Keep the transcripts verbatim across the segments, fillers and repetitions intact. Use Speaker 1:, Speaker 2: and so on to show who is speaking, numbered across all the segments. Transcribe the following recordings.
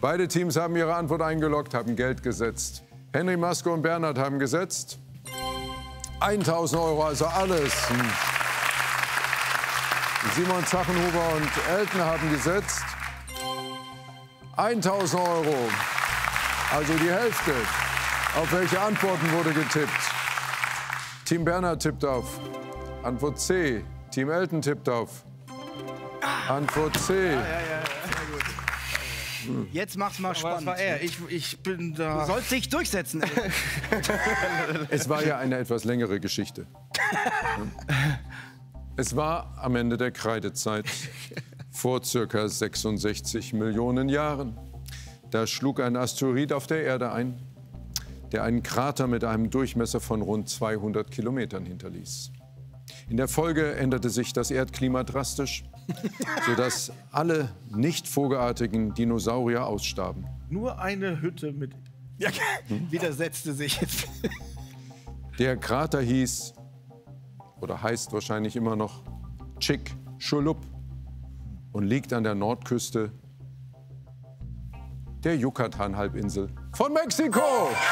Speaker 1: Beide Teams haben ihre Antwort eingeloggt, haben Geld gesetzt. Henry Maske und Bernhard haben gesetzt tausend Euro, also alles. Simon Zachenhuber und Elton haben gesetzt tausend Euro, also die Hälfte. Auf welche Antworten wurde getippt? Team Bernhard tippt auf Antwort C. Team Elton tippt auf Antwort C.
Speaker 2: Ja, ja, ja, sehr gut. Jetzt mach's mal spannend.
Speaker 3: Das war er. Ich, ich bin da.
Speaker 2: Du sollst dich durchsetzen.
Speaker 1: Es war ja eine etwas längere Geschichte. Es war am Ende der Kreidezeit, vor circa sechsundsechzig Millionen Jahren. Da schlug ein Asteroid auf der Erde ein, der einen Krater mit einem Durchmesser von rund zweihundert Kilometern hinterließ. In der Folge änderte sich das Erdklima drastisch, sodass alle nicht vogelartigen Dinosaurier ausstarben.
Speaker 3: Nur eine Hütte mit.
Speaker 2: Ja, widersetzte sich jetzt.
Speaker 1: Der Krater hieß, oder heißt wahrscheinlich immer noch, Chicxulub und liegt an der Nordküste der Yucatan-Halbinsel von Mexiko.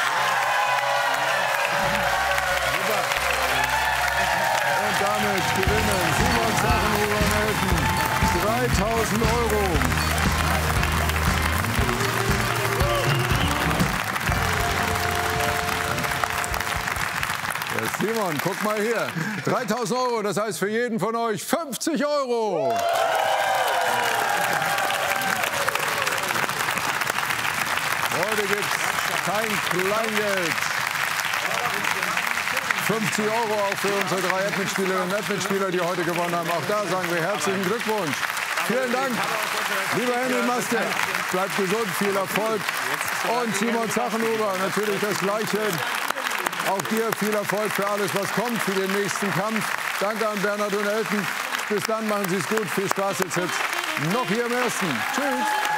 Speaker 1: Und damit gewinnen Simon Zachenhuber und Elton dreitausend Euro. Ja, Simon, guck mal hier. dreitausend Euro, das heißt für jeden von euch fünfzig Euro. Heute gibt's kein Kleingeld. fünfzig Euro auch für unsere drei App-Mitspielerinnen und App-Mitspieler, die heute gewonnen haben. Auch da sagen wir herzlichen Glückwunsch. Vielen Dank, lieber Henry Maske. Bleibt gesund, viel Erfolg. Und Simon Zachenhuber, natürlich das Gleiche. Auch dir viel Erfolg für alles, was kommt, für den nächsten Kampf. Danke an Bernhard und Elton. Bis dann, machen Sie es gut. Viel Spaß jetzt, jetzt noch hier im Ersten. Tschüss.